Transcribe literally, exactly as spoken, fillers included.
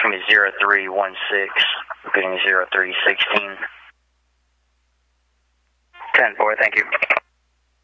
going to be zero three one six, repeating zero three one six. ten four, thank you.